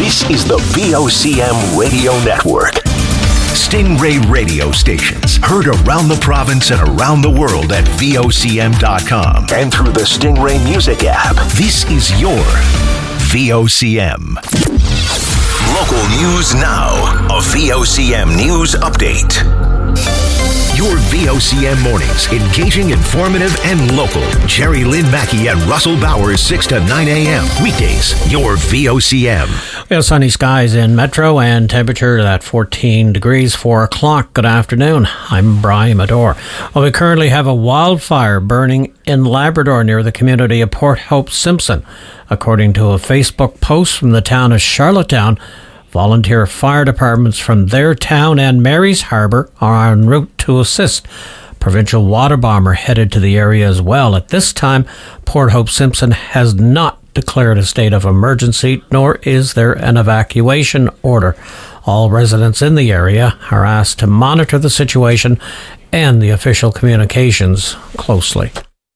This is the VOCM Radio Network. Stingray radio stations heard around the province and around the world at VOCM.com and through the Stingray Music app. This is your VOCM. Local news now. A VOCM news update. Your VOCM mornings, engaging, informative, and local. Jerry Lynn Mackey and Russell Bowers, 6 to 9 a.m. Weekdays, your VOCM. We have sunny skies in Metro and temperature at 14 degrees, 4 o'clock. Good afternoon. I'm Brian Medore. Well, we currently have a wildfire burning in Labrador near the community of Port Hope Simpson. According to a Facebook post from the town of Charlottetown, volunteer fire departments from their town and Mary's Harbour are en route to assist. Provincial water bomber headed to the area as well. At this time, Port Hope Simpson has not declared a state of emergency, nor is there an evacuation order. All residents in the area are asked to monitor the situation and the official communications closely.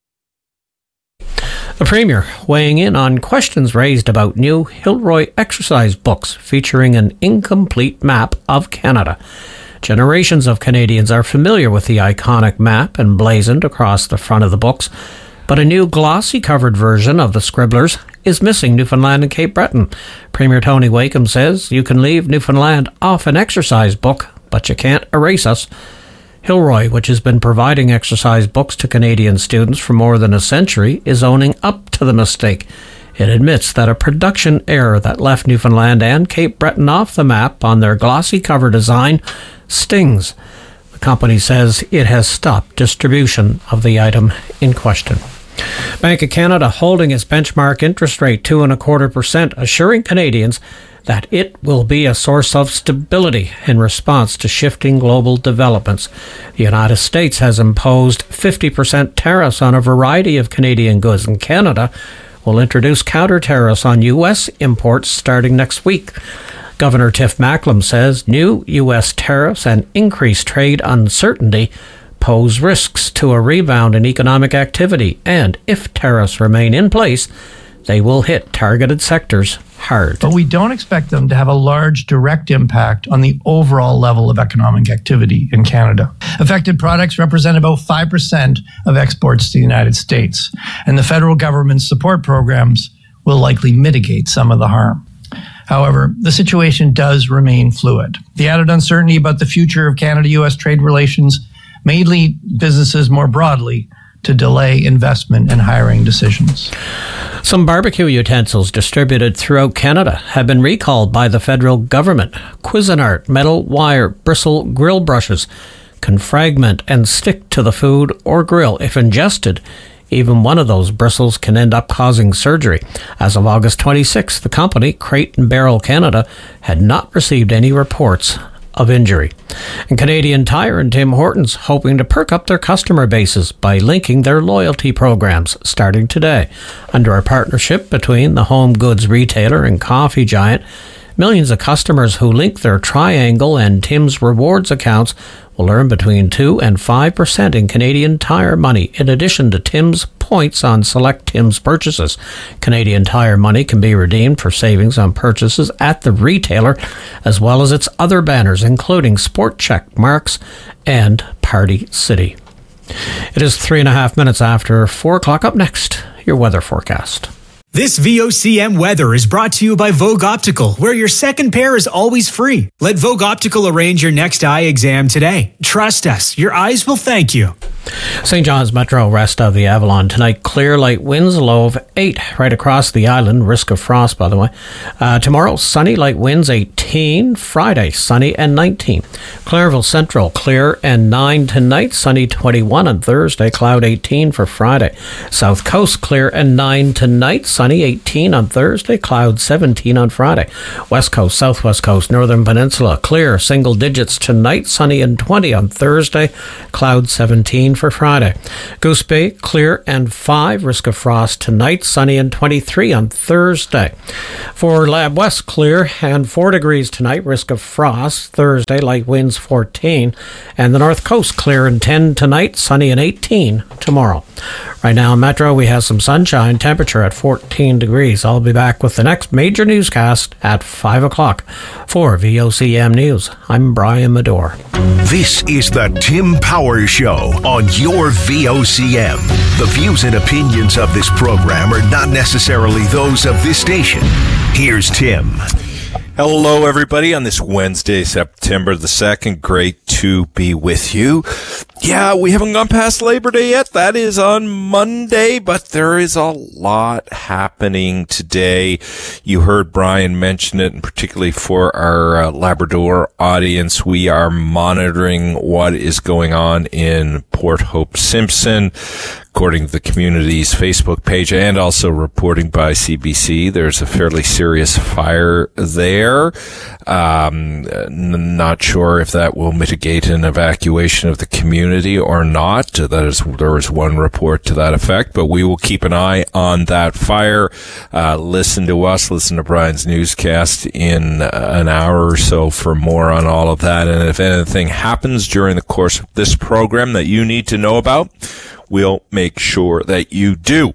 The Premier weighing in on questions raised about new Hilroy exercise books featuring an incomplete map of Canada. Generations of Canadians are familiar with the iconic map emblazoned across the front of the books, but a new glossy-covered version of the scribblers is missing Newfoundland and Cape Breton. Premier Tony Wakeham says you can leave Newfoundland off an exercise book, but you can't erase us. Hilroy, which has been providing exercise books to Canadian students for more than a century, is owning up to the mistake. It admits that a production error that left Newfoundland and Cape Breton off the map on their glossy cover design stings. The company says it has stopped distribution of the item in question. Bank of Canada holding its benchmark interest rate 2.25%, assuring Canadians that it will be a source of stability in response to shifting global developments. The United States has imposed 50% tariffs on a variety of Canadian goods, and Canada will introduce counter tariffs on U.S. imports starting next week. Governor Tiff Macklem says new U.S. tariffs and increased trade uncertainty pose risks to a rebound in economic activity, and if tariffs remain in place, they will hit targeted sectors hard. But we don't expect them to have a large direct impact on the overall level of economic activity in Canada. Affected products represent about 5% of exports to the United States, and the federal government's support programs will likely mitigate some of the harm. However, the situation does remain fluid. The added uncertainty about the future of Canada-U.S. trade relations may lead businesses more broadly to delay investment and hiring decisions. Some barbecue utensils distributed throughout Canada have been recalled by the federal government. Cuisinart metal wire bristle grill brushes can fragment and stick to the food or grill. If ingested, even one of those bristles can end up causing surgery. As of August 26th, the company, Crate and Barrel Canada, had not received any reports of injury. And Canadian Tire and Tim Hortons hoping to perk up their customer bases by linking their loyalty programs starting today. Under a partnership between the home goods retailer and coffee giant, millions of customers who link their Triangle and Tim's Rewards accounts will earn between 2 and 5% in Canadian Tire money, in addition to Tim's points on select Tim's purchases. Canadian Tire money can be redeemed for savings on purchases at the retailer, as well as its other banners, including Sport Check, Marks, and Party City. It is 3.5 minutes after 4 o'clock. Up next, your weather forecast. This VOCM weather is brought to you by Vogue Optical, where your second pair is always free. Let Vogue Optical arrange your next eye exam today. Trust us, your eyes will thank you. St. John's Metro, rest of the Avalon. Tonight, clear, light winds, a low of 8 right across the island. Risk of frost, by the way. Tomorrow, sunny, light winds, 18. Friday, sunny and 19. Clairville Central, clear and 9 tonight. Sunny, 21 on Thursday. Cloud, 18 for Friday. South Coast, clear and 9 tonight. Sunny, 18 on Thursday. Cloud, 17 on Friday. West Coast, Southwest Coast, Northern Peninsula, clear, single digits tonight. Sunny and 20 on Thursday. Cloud, 17 for Friday. Goose Bay, clear and 5. Risk of frost tonight. Sunny and 23 on Thursday. For Lab West, clear and 4 degrees tonight. Risk of frost Thursday. Light winds 14. And the North Coast, clear and 10 tonight. Sunny and 18 tomorrow. Right now in Metro, we have some sunshine, temperature at 14 degrees. I'll be back with the next major newscast at 5 o'clock. For VOCM News, I'm Brian Medore. This is the Tim Powers Show on your VOCM. The views and opinions of this program are not necessarily those of this station. Here's Tim. Hello, everybody, on this Wednesday, September the 2nd. Great to be with you. Yeah, we haven't gone past Labor Day yet. That is on Monday, but there is a lot happening today. You heard Brian mention it, and particularly for our Labrador audience, we are monitoring what is going on in Port Hope Simpson. According to the community's Facebook page and also reporting by CBC, there's a fairly serious fire there. Not sure if that will mitigate an evacuation of the community or not. There was one report to that effect, but we will keep an eye on that fire. Listen to us, listen to Brian's newscast in an hour or so for more on all of that. And if anything happens during the course of this program that you need to know about, we'll make sure that you do.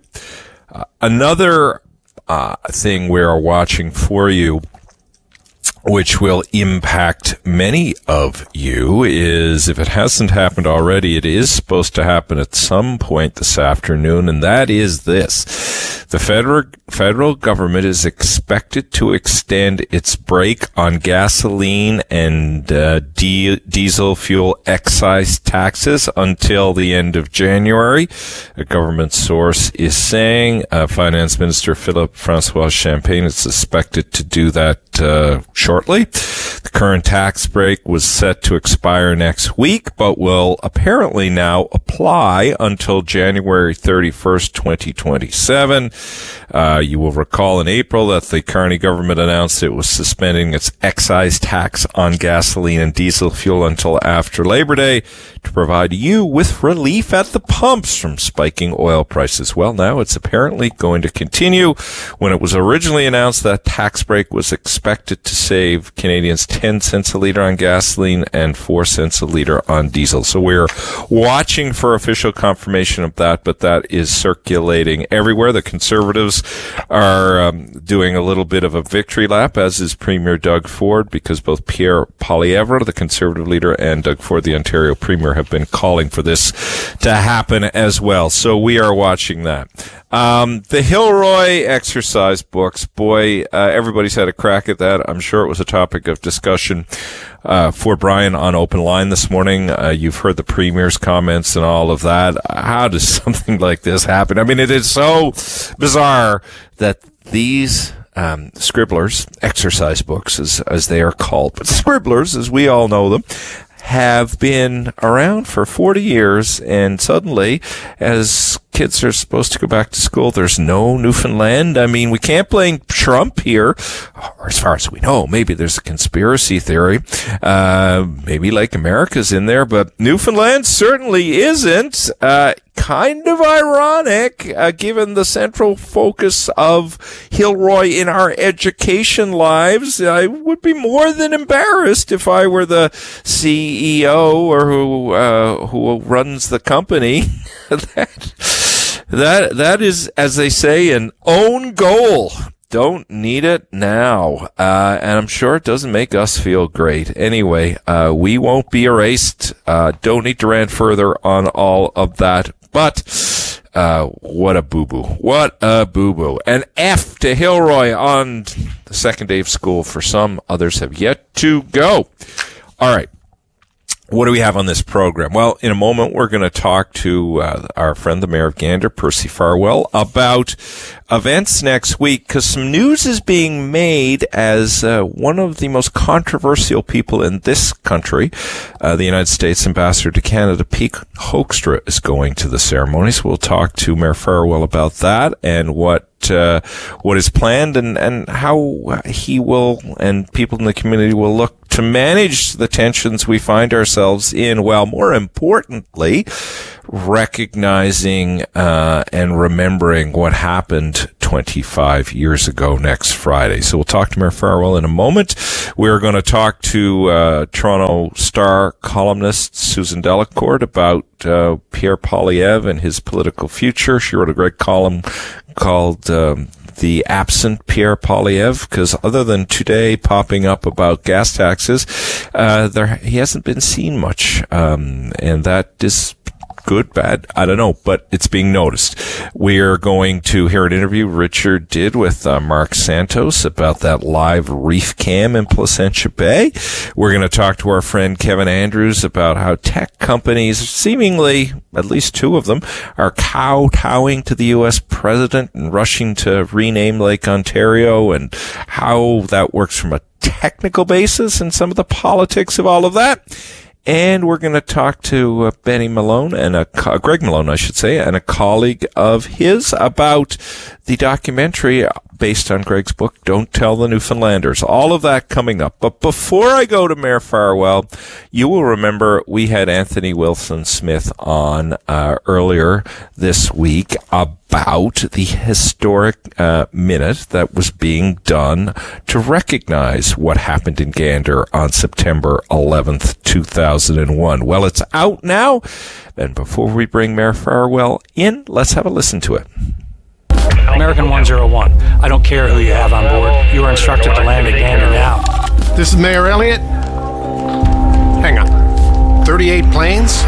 Another thing we are watching for you, which will impact many of you, is, if it hasn't happened already, it is supposed to happen at some point this afternoon, and that is this. The federal government is expected to extend its brake on gasoline and diesel fuel excise taxes until the end of January. A government source is saying Finance Minister Philippe-François Champagne is expected to do that shortly. The current tax break was set to expire next week, but will apparently now apply until January 31st, 2027. You will recall in April that the Carney government announced it was suspending its excise tax on gasoline and diesel fuel until after Labor Day to provide you with relief at the pumps from spiking oil prices. Well, now it's apparently going to continue. When it was originally announced, that tax break was expected to save Canadians 10 cents a litre on gasoline and 4 cents a litre on diesel. So we're watching for official confirmation of that, but that is circulating everywhere. The Conservatives are doing a little bit of a victory lap, as is Premier Doug Ford, because both Pierre Poilievre, the Conservative leader, and Doug Ford, the Ontario Premier, have been calling for this to happen as well. So we are watching that. The Hilroy exercise books, boy, everybody's had a crack at that. I'm sure it was a topic of discussion for Brian on Open Line this morning. You've heard the Premier's comments and all of that. How does something like this happen? I mean, it is so bizarre that these scribblers, exercise books as they are called, but scribblers, as we all know them, have been around for 40 years, and suddenly, as kids are supposed to go back to school, there's no Newfoundland. I mean, we can't blame Trump here, or as far as we know. Maybe there's a conspiracy theory. Maybe like America's in there, but Newfoundland certainly isn't. Kind of ironic, given the central focus of Hilroy in our education lives. I would be more than embarrassed if I were the CEO or who runs the company. That is, as they say, an own goal. Don't need it now. And I'm sure it doesn't make us feel great. Anyway, we won't be erased. Don't need to rant further on all of that. But what a boo-boo. What a boo-boo. An F to Hilroy on the second day of school for some. Others have yet to go. All right. What do we have on this program? Well, in a moment, we're going to talk to our friend, the Mayor of Gander, Percy Farwell, about events next week, because some news is being made as one of the most controversial people in this country, the United States Ambassador to Canada, Pete Hoekstra, is going to the ceremonies. We'll talk to Mayor Farwell about that and what is planned and how he will and people in the community will look to manage the tensions we find ourselves in, while more importantly, recognizing and remembering what happened 25 years ago next Friday. So we'll talk to Mayor Farwell in a moment. We're going to talk to Toronto Star columnist Susan Delacourt about Pierre Poilievre and his political future. She wrote a great column called The Absent Pierre Poilievre, because other than today popping up about gas taxes, he hasn't been seen much, and that is good, bad, I don't know, but it's being noticed. We're going to hear an interview Richard did with Mark Santos about that live reef cam in Placentia Bay. We're going to talk to our friend Kevin Andrews about how tech companies, seemingly at least two of them, are kowtowing to the U.S. president and rushing to rename Lake Ontario, and how that works from a technical basis and some of the politics of all of that. And we're going to talk to Benny Malone and Greg Malone, I should say, and a colleague of his about the documentary based on Greg's book, Don't Tell the Newfoundlanders. All of that coming up. But before I go to Mayor Farwell, you will remember we had Anthony Wilson-Smith on earlier this week about the historic minute that was being done to recognize what happened in Gander on September 11th, 2001. Well, it's out now. And before we bring Mayor Farwell in, let's have a listen to it. American 101. I don't care who you have on board. You are instructed to land at Gander now. This is Mayor Elliott. Hang on. 38 planes?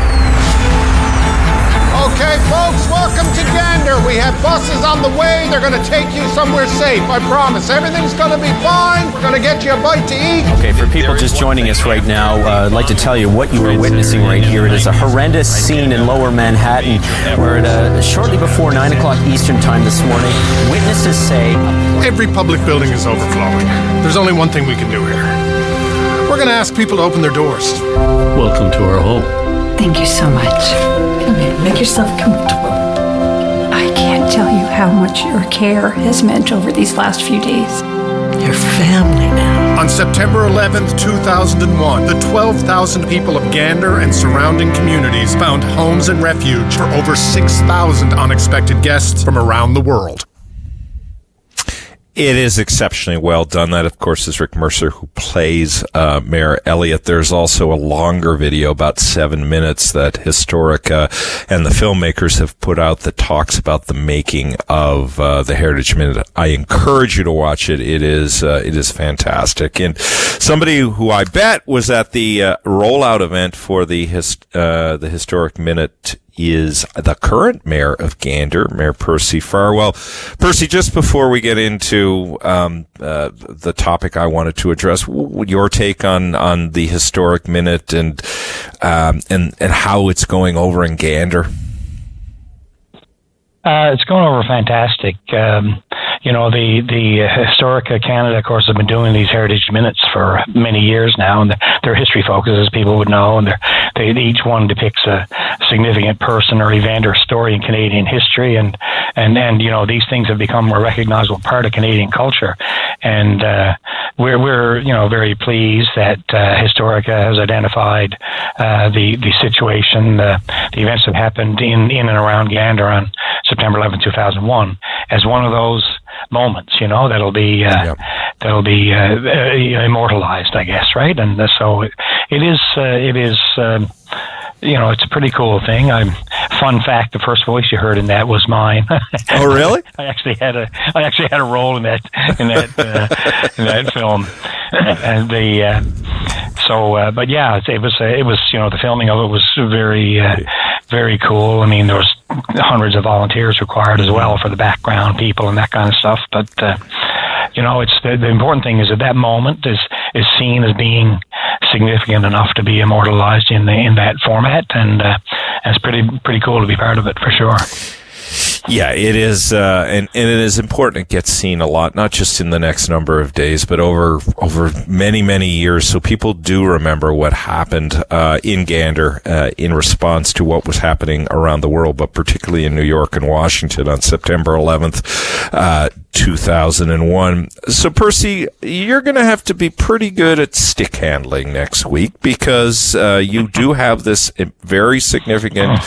Okay, folks, welcome to Gander. We have buses on the way. They're going to take you somewhere safe, I promise. Everything's going to be fine. We're going to get you a bite to eat. Okay, for people just joining us right now, I'd like to tell you what you are witnessing right here. It is a horrendous scene in Lower Manhattan where shortly before 9 o'clock Eastern time this morning, witnesses say... Every public building is overflowing. There's only one thing we can do here. We're going to ask people to open their doors. Welcome to our home. Thank you so much. Come in, make yourself comfortable. I can't tell you how much your care has meant over these last few days. Your family now. On September 11th, 2001, the 12,000 people of Gander and surrounding communities found homes and refuge for over 6,000 unexpected guests from around the world. It is exceptionally well done. That, of course, is Rick Mercer, who plays Mayor Elliott. There's also a longer video, about 7 minutes, that Historica and the filmmakers have put out that talks about the making of the Heritage Minute. I encourage you to watch it. It is fantastic. And somebody who I bet was at the rollout event for the Historic Minute is the current mayor of Gander, Mayor Percy Farwell. Percy, just before we get into the topic I wanted to address, your take on the Historic Minute and how it's going over in Gander? It's going over fantastic. The Historica Canada, of course, have been doing these Heritage Minutes for many years now, and their history focuses, people would know, and each one depicts a significant person or event or story in Canadian history, and these things have become a recognizable part of Canadian culture, and we're very pleased that Historica has identified the situation, the events that happened in and around Gander on September 11, 2001, as one of those moments, that'll be immortalized, I guess, right? And so it is. It's a pretty cool thing. Fun fact: the first voice you heard in that was mine. Oh, really? I actually had a role in that film, and but yeah, it was the filming of it was very very cool. I mean, there was hundreds of volunteers required as well for the background people and that kind of stuff. But it's the important thing is that moment is seen as being significant enough to be immortalized in that format, and it's pretty cool to be part of it for sure. Yeah, it is, and it is important. It gets seen a lot, not just in the next number of days, but over many, many years. So people do remember what happened in Gander in response to what was happening around the world, but particularly in New York and Washington on September 11th. 2001. So, Percy, you're going to have to be pretty good at stick handling next week, because you do have this very significant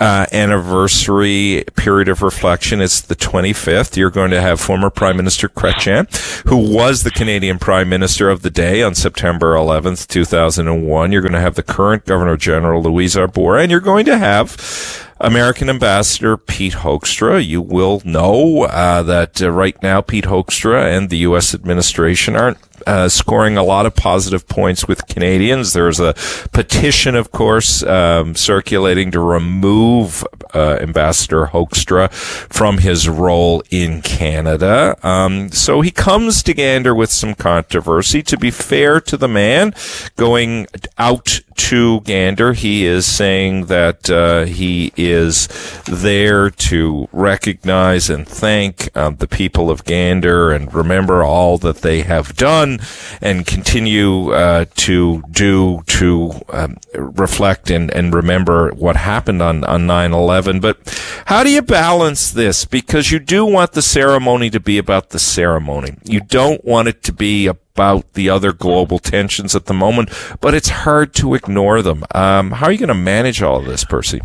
anniversary period of reflection. It's the 25th. You're going to have former Prime Minister Chrétien, who was the Canadian Prime Minister of the day on September 11th, 2001. You're going to have the current Governor General, Louise Arbour, and you're going to have American Ambassador Pete Hoekstra. You will know that right now Pete Hoekstra and the U.S. administration aren't scoring a lot of positive points with Canadians. There's a petition, of course, circulating to remove Ambassador Hoekstra from his role in Canada. So he comes to Gander with some controversy. To be fair to the man, going out to Gander, he is saying that he is there to recognize and thank the people of Gander and remember all that they have done and continue to do to reflect and remember what happened on 9/11. But how do you balance this? Because you do want the ceremony to be about the ceremony. You don't want it to be about the other global tensions at the moment, but it's hard to ignore them. How are you going to manage all of this, Percy?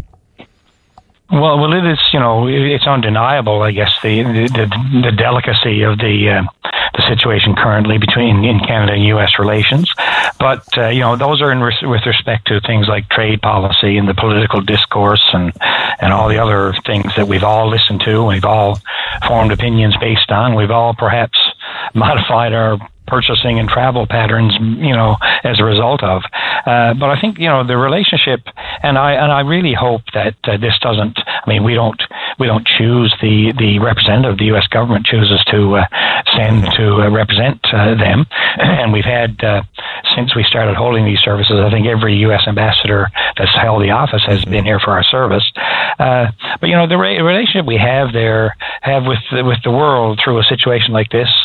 Well, it is. It's undeniable. I guess the delicacy of the situation currently in Canada and U.S. relations, but those are with respect to things like trade policy and the political discourse and all the other things that we've all listened to, we've all formed opinions based on, we've all perhaps modified our purchasing and travel patterns, as a result of. But I think, the relationship, and I really hope that this doesn't, we don't choose the representative, the U.S. government chooses to send to represent them. And we've had, since we started holding these services, I think every U.S. ambassador that's held the office has been here for our service. But, the relationship we have with the world through a situation like this,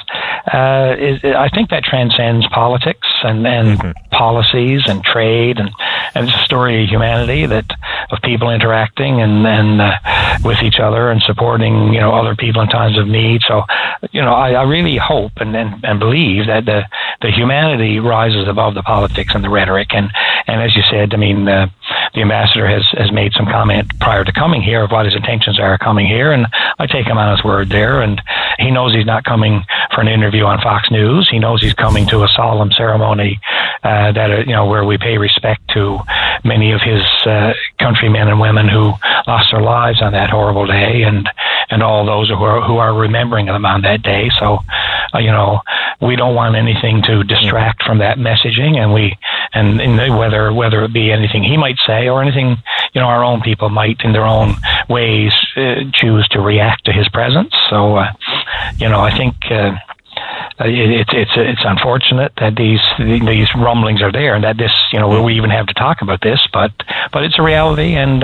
I think that transcends politics and policies and trade, and it's a story of humanity, of people interacting and with each other and supporting other people in times of need. So I really hope and believe that the humanity rises above the politics and the rhetoric. And as you said, the ambassador has made some comment prior to coming here of what his intentions are coming here, and I take him on his word there. And he knows he's not coming for an interview on Fox News. He knows he's coming to a solemn ceremony where we pay respect to many of his countrymen and women who lost their lives on that horrible day, and all those who are remembering them on that day. So, we don't want anything to distract from that messaging, and whether it be anything he might say or anything our own people might in their own ways choose to react to his presence. So I think it's unfortunate that these rumblings are there, and that this we even have to talk about this, but it's a reality, and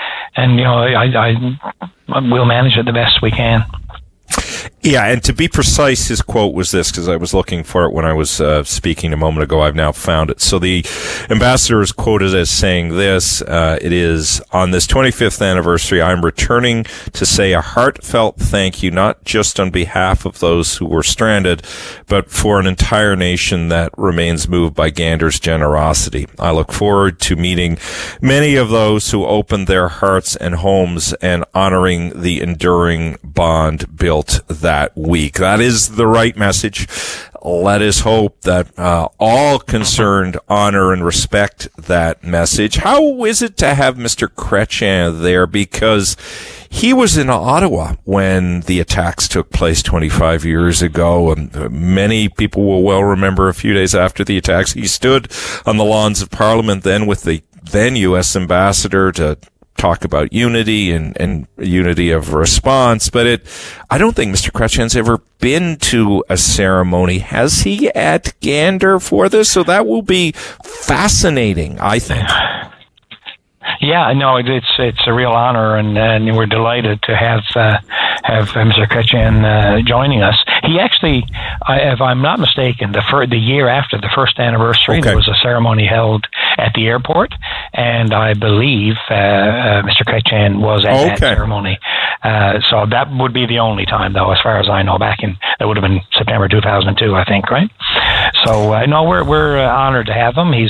we'll manage it the best we can. Yeah, and to be precise, his quote was this, because I was looking for it when I was speaking a moment ago. I've now found it. So the ambassador is quoted as saying this, it is, "On this 25th anniversary, I'm returning to say a heartfelt thank you, not just on behalf of those who were stranded, but for an entire nation that remains moved by Gander's generosity. I look forward to meeting many of those who opened their hearts and homes and honoring the enduring bond built that week." That is the right message. Let us hope that all concerned honor and respect that message. How is it to have Mr. Chrétien there? Because he was in Ottawa when the attacks took place 25 years ago, and many people will well remember a few days after the attacks, he stood on the lawns of Parliament then with the then U.S. ambassador to talk about unity and unity of response. But I don't think Mr. Chrétien's ever been to a ceremony. Has he at Gander for this? So that will be fascinating, I think. Yeah, no, it's a real honor, and we're delighted to have Mr. Chrétien joining us. He actually, if I'm not mistaken, the year after the first anniversary, there was a ceremony held at the airport, and I believe Mr. Chrétien was at that ceremony. So that would be the only time, though, as far as I know. That would have been September 2002, I think, right? So no, we're honored to have him. He's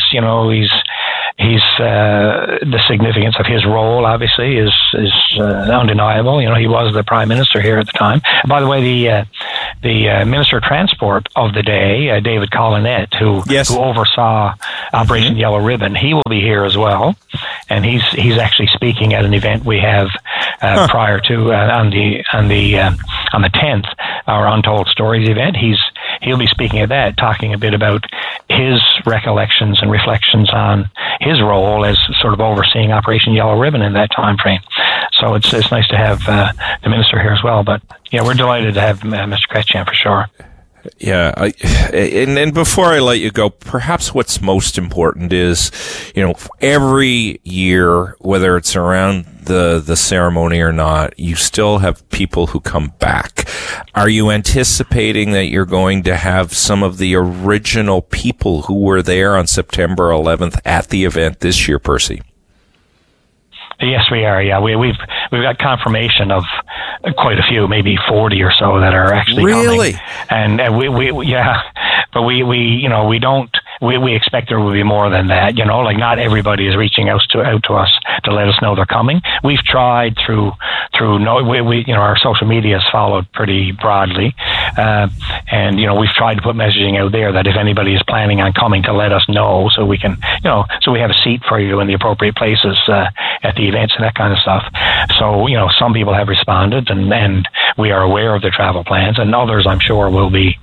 the significance of his role, obviously, is undeniable. He was the Prime Minister here at the time. By the way, the Minister of Transport of the day, David Collinette, who oversaw Operation Yellow Ribbon, he will be here as well, and he's actually speaking at an event we have prior to on the 10th, our Untold Stories event. He'll be speaking at that, talking a bit about his recollections and reflections on his role as sort of overseeing Operation Yellow Ribbon in that time frame. So it's nice to have the minister here as well. But yeah, we're delighted to have Mr. Chrétien for sure. Yeah, and before I let you go, perhaps what's most important is, every year, whether it's around the ceremony or not, you still have people who come back. Are you anticipating that you're going to have some of the original people who were there on September 11th at the event this year, Percy? Yes, we are. Yeah, we've got confirmation of quite a few, maybe 40 or so that are actually coming. And but we don't. We expect there will be more than that. Like not everybody is reaching out to us to let us know they're coming. We've tried through our social media is followed pretty broadly, and we've tried to put messaging out there that if anybody is planning on coming, to let us know so we can so we have a seat for you in the appropriate places at the events and that kind of stuff. So some people have responded, and we are aware of their travel plans, and others I'm sure will be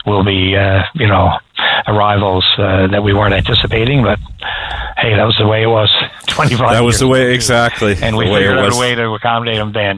arrivals that we weren't anticipating, but hey, that was the way it was 25 years ago. That was the way, exactly. And we figured out a way to accommodate them then.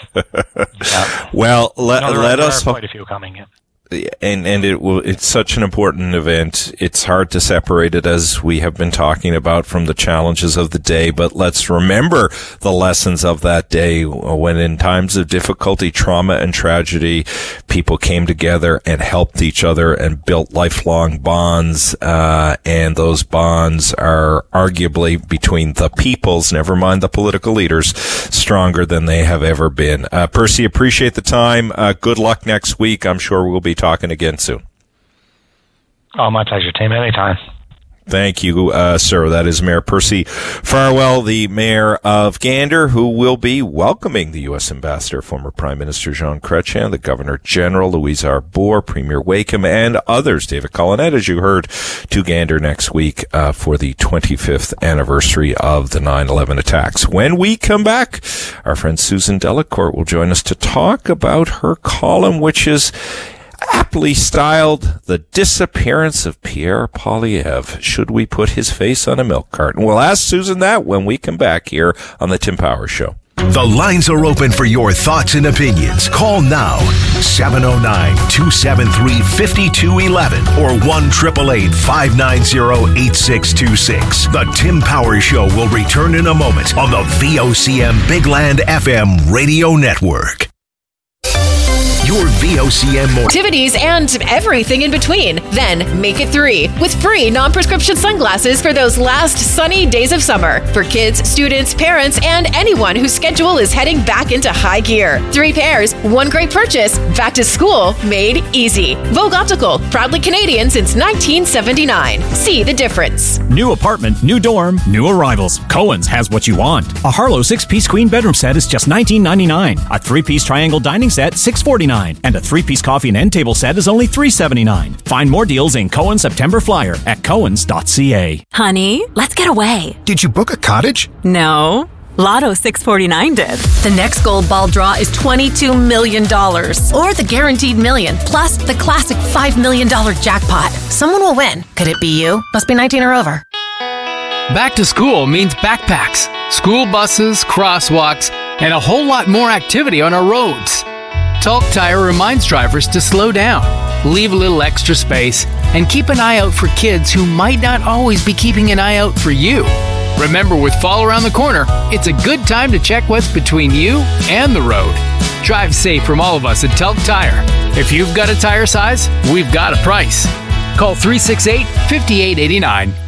Well, let us... There are quite a few coming in. And it's such an important event. It's hard to separate it, as we have been talking about, from the challenges of the day. But let's remember the lessons of that day, when in times of difficulty, trauma, and tragedy, people came together and helped each other and built lifelong bonds. And those bonds are arguably between the peoples, never mind the political leaders, stronger than they have ever been. Percy, appreciate the time. Good luck next week. I'm sure we'll be talking again soon. Oh, my pleasure, Tim. Anytime. Thank you, sir. That is Mayor Percy Farwell, the mayor of Gander, who will be welcoming the U.S. Ambassador, former Prime Minister Jean Chrétien, the Governor General Louise Arbour, Premier Wakeham, and others, David Collinette, as you heard, to Gander next week for the 25th anniversary of the 9/11 attacks. When we come back, our friend Susan Delacourt will join us to talk about her column, which is aptly styled The Disappearance of Pierre Poilievre. Should we put his face on a milk carton? We'll ask Susan that when we come back here on The Tim Powers Show. The lines are open for your thoughts and opinions. Call now, 709-273-5211 or 1-888-590-8626. The Tim Powers Show will return in a moment on the VOCM Big Land FM radio network. Your VOCM more activities and everything in between. Then make it 3 with free non-prescription sunglasses for those last sunny days of summer for kids, students, parents, and anyone whose schedule is heading back into high gear. 3 pairs, 1 great purchase. Back to school made easy. Vogue Optical, proudly Canadian since 1979. See the difference. New apartment, new dorm, new arrivals. Cohen's has what you want. A Harlow 6-piece queen bedroom set is just $19.99. A 3-piece triangle dining set, $6.49. And a 3-piece coffee and end table set is only $3.79. Find more deals in Cohen's September Flyer at cohens.ca. Honey, let's get away. Did you book a cottage? No. Lotto 649 did. The next gold ball draw is $22 million. Or the guaranteed million, plus the classic $5 million jackpot. Someone will win. Could it be you? Must be 19 or over. Back to school means backpacks, school buses, crosswalks, and a whole lot more activity on our roads. Talk Tire reminds drivers to slow down, leave a little extra space, and keep an eye out for kids who might not always be keeping an eye out for you. Remember, with fall around the corner, it's a good time to check what's between you and the road. Drive safe from all of us at Talc Tire. If you've got a tire size, we've got a price. Call 368-5889.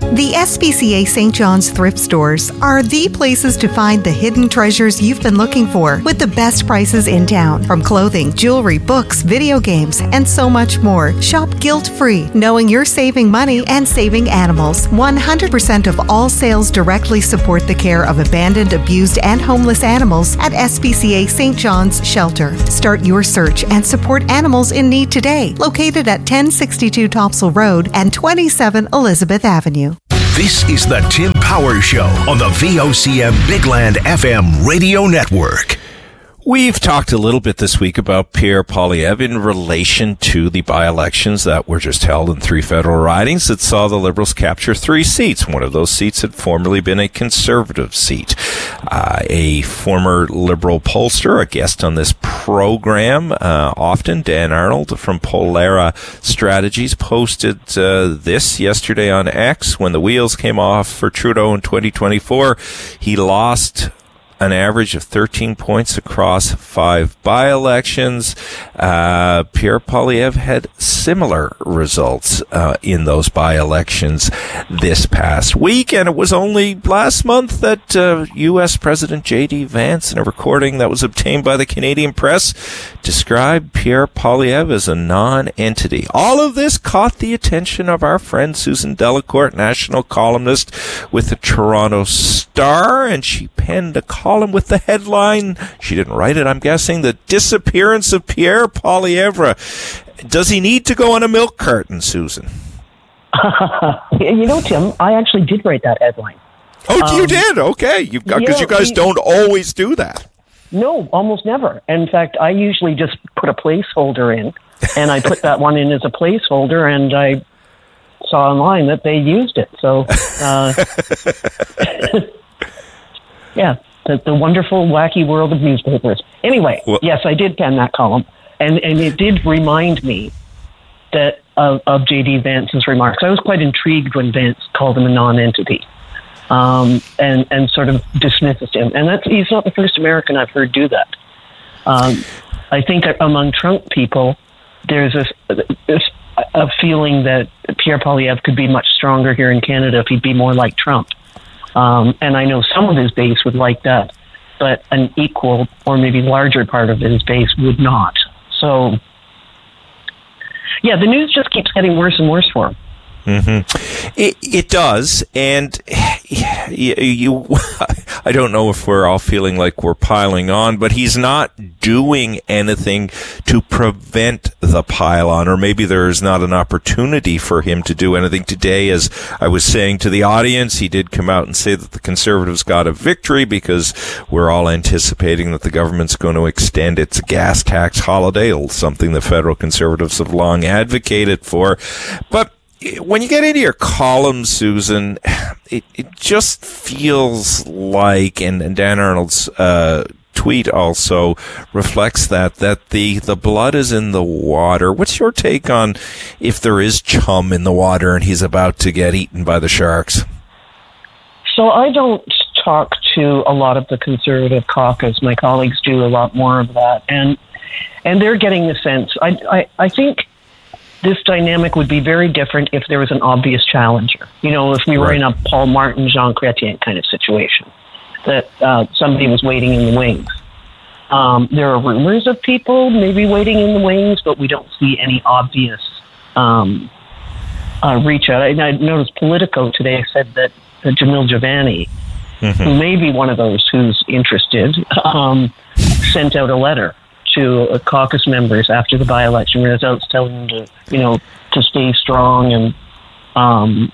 The SPCA St. John's thrift stores are the places to find the hidden treasures you've been looking for with the best prices in town. From clothing, jewelry, books, video games, and so much more. Shop guilt-free, knowing you're saving money and saving animals. 100% of all sales directly support the care of abandoned, abused, and homeless animals at SPCA St. John's Shelter. Start your search and support animals in need today. Located at 1062 Topsail Road and 27 Elizabeth Avenue. This is the Tim Power Show on the VOCM Big Land FM radio network. We've talked a little bit this week about Pierre Poilievre in relation to the by-elections that were just held in 3 federal ridings that saw the Liberals capture 3 seats. One of those seats had formerly been a Conservative seat. A former Liberal pollster, a guest on this program, often, Dan Arnold from Pollara Strategies, posted this yesterday on X. When the wheels came off for Trudeau in 2024, he lost an average of 13 points across 5 by-elections. Pierre Poilievre had similar results in those by-elections this past week, and it was only last month that U.S. President J.D. Vance, in a recording that was obtained by the Canadian press, described Pierre Poilievre as a non-entity. All of this caught the attention of our friend Susan Delacourt, national columnist with the Toronto Star, and she penned a column with the headline, she didn't write it, I'm guessing, "The Disappearance of Pierre Poilievre." Does he need to go on a milk carton, Susan? You know, Tim, I actually did write that headline. Oh, you did? Okay. Because you guys don't always do that. No, almost never. In fact, I usually just put a placeholder in, and I put that one in as a placeholder, and I saw online that they used it. So, yeah, the wonderful, wacky world of newspapers. Anyway, yes, I did pen that column, and it did remind me that of J.D. Vance's remarks. I was quite intrigued when Vance called him a non-entity, and sort of dismisses him. And he's not the first American I've heard do that. I think among Trump people, there's a feeling that Pierre Poilievre could be much stronger here in Canada if he'd be more like Trump. And I know some of his base would like that, but an equal or maybe larger part of his base would not. So, yeah, the news just keeps getting worse and worse for him. Mm-hmm. It does, and I don't know if we're all feeling like we're piling on, but he's not doing anything to prevent the pile on, or maybe there's not an opportunity for him to do anything today. As I was saying to the audience, he did come out and say that the Conservatives got a victory because we're all anticipating that the government's going to extend its gas tax holiday, something the federal Conservatives have long advocated for. But when you get into your column, Susan, it just feels like, and Dan Arnold's tweet also reflects that the blood is in the water. What's your take on if there is chum in the water and he's about to get eaten by the sharks? So I don't talk to a lot of the Conservative caucus. My colleagues do a lot more of that, and they're getting the sense. I think this dynamic would be very different if there was an obvious challenger. You know, if we were in a Paul Martin, Jean Chrétien kind of situation, that somebody was waiting in the wings. There are rumors of people maybe waiting in the wings, but we don't see any obvious reach out. I noticed Politico today said that Jamil Javani, who may be one of those who's interested, sent out a letter to caucus members after the by-election results, telling them to stay strong and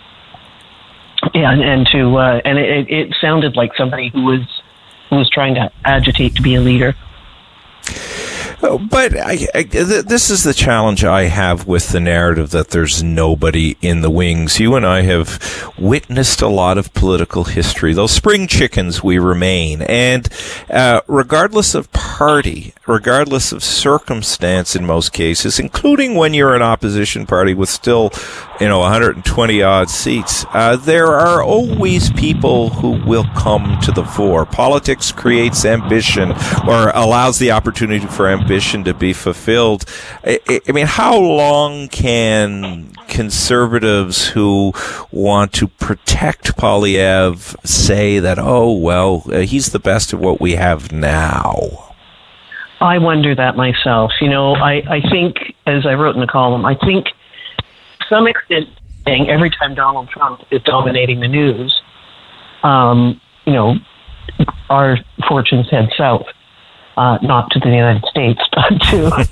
it sounded like somebody who was trying to agitate to be a leader. But this is the challenge I have with the narrative that there's nobody in the wings. You and I have witnessed a lot of political history. Those spring chickens we remain. And regardless of party, regardless of circumstance in most cases, including when you're an opposition party with still 120 odd seats, there are always people who will come to the fore. Politics creates ambition, or allows the opportunity for ambition to be fulfilled. I mean, how long can conservatives who want to protect Poilievre say that, he's the best of what we have now? I wonder that myself. I think, as I wrote in the column, I think to some extent, every time Donald Trump is dominating the news, our fortunes head south. Not to the United States, but to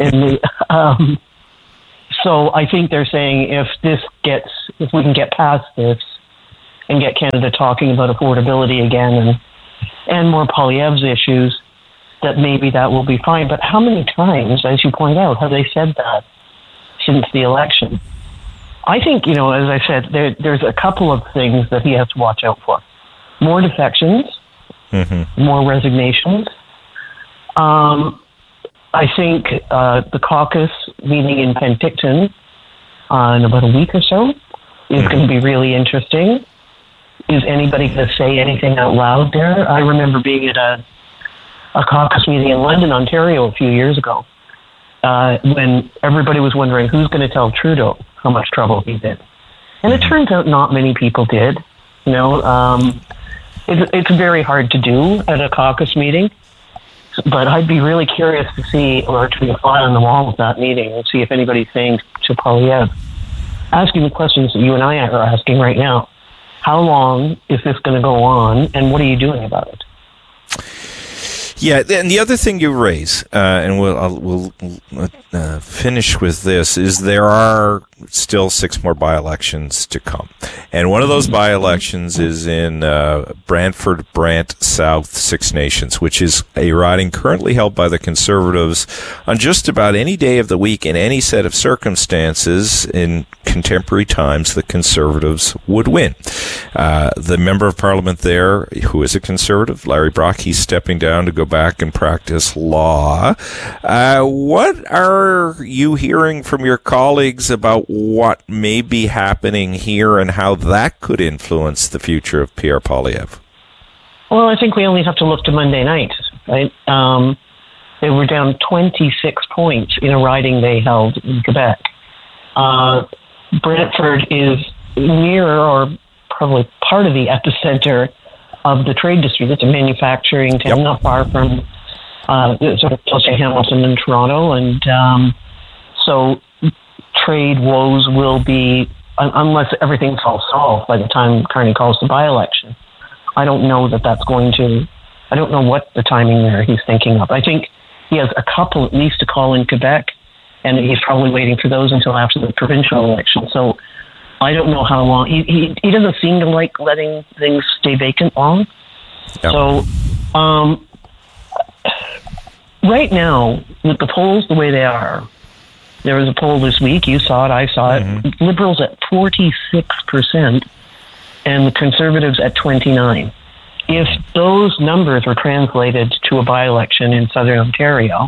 so I think they're saying if we can get past this and get Canada talking about affordability again and more Poilievre's issues, that maybe that will be fine. But how many times, as you point out, have they said that since the election? I think, as I said, there's a couple of things that he has to watch out for. More defections, more resignations. I think the caucus meeting in Penticton in about a week or so is going to be really interesting. Is anybody going to say anything out loud there? I remember being at a caucus meeting in London, Ontario a few years ago when everybody was wondering who's going to tell Trudeau how much trouble he's in. And it turns out not many people did. It's very hard to do at a caucus meeting. But I'd be really curious to see, or to be a fly on the wall of that meeting and see if anybody's saying to Poilievre, asking the questions that you and I are asking right now. How long is this going to go on, and what are you doing about it? Yeah, and the other thing you raise, and we'll finish with this, is there are still 6 more by-elections to come. And one of those by-elections is in Brantford, Brant South, Six Nations, which is a riding currently held by the Conservatives on just about any day of the week in any set of circumstances in contemporary times. The Conservatives would win. The Member of Parliament there, who is a Conservative, Larry Brock, he's stepping down to go back and practice law. What are you hearing from your colleagues about what may be happening here and how that could influence the future of Pierre Poilievre? Well, I think we only have to look to Monday night, right? They were down 26 points in a riding they held in Quebec. Brantford is near, or probably part of the epicenter of the trade district. It's a manufacturing town, not far from sort of close to Hamilton and Toronto, and so trade woes will be, unless everything's all solved by the time Carney calls the by-election. I don't know that's going to. I don't know what the timing there he's thinking of. I think he has a couple at least to call in Quebec, and he's probably waiting for those until after the provincial election. So I don't know how long. He doesn't seem to like letting things stay vacant long. Yep. So right now, with the polls the way they are, there was a poll this week. You saw it. I saw it. Liberals at 46% and the Conservatives at 29%. If those numbers were translated to a by-election in Southern Ontario,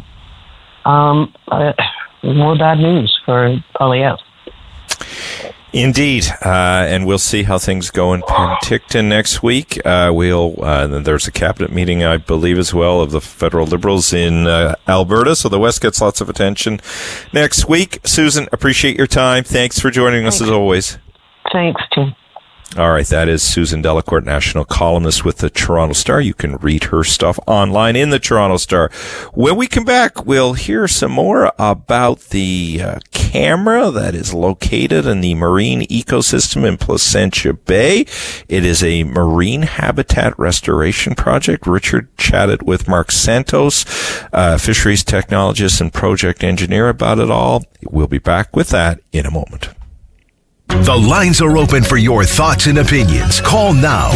more bad news for Poilievre. Indeed, and we'll see how things go in Penticton next week. There's a cabinet meeting, I believe, as well, of the federal Liberals in Alberta, so the West gets lots of attention next week. Susan, appreciate your time. Thanks for joining us as always. Thanks, Tim. All right, that is Susan Delacourt, national columnist with the Toronto Star. You can read her stuff online in the Toronto Star. When we come back, we'll hear some more about the camera that is located in the marine ecosystem in Placentia Bay. It is a marine habitat restoration project. Richard chatted with Mark Santos, fisheries technologist and project engineer, about it all. We'll be back with that in a moment. The lines are open for your thoughts and opinions. Call now,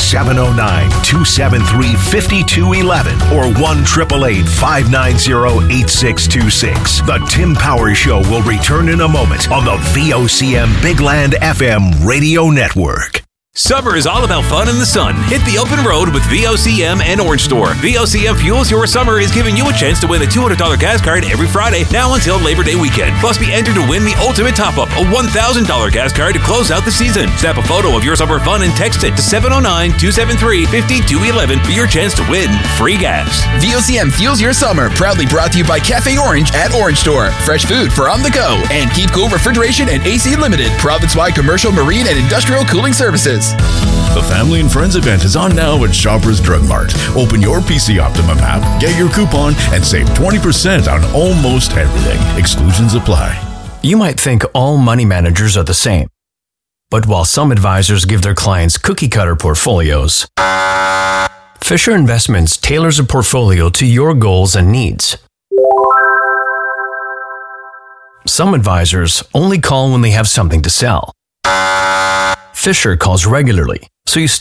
709-273-5211 or 1-888-590-8626. The Tim Power Show will return in a moment on the VOCM Big Land FM radio network. Summer is all about fun in the sun. Hit the open road with VOCM and Orange Store. VOCM Fuels Your Summer is giving you a chance to win a $200 gas card every Friday, now until Labor Day weekend. Plus, be entered to win the ultimate top-up, a $1,000 gas card to close out the season. Snap a photo of your summer fun and text it to 709-273-5211 for your chance to win free gas. VOCM Fuels Your Summer, proudly brought to you by Cafe Orange at Orange Store. Fresh food for on the go. And Keep Cool Refrigeration and AC Limited, province-wide commercial, marine, and industrial cooling services. The Family and Friends event is on now at Shoppers Drug Mart. Open your PC Optimum app, get your coupon, and save 20% on almost everything. Exclusions apply. You might think all money managers are the same. But while some advisors give their clients cookie-cutter portfolios, Fisher Investments tailors a portfolio to your goals and needs. Some advisors only call when they have something to sell. Fisher calls regularly, so you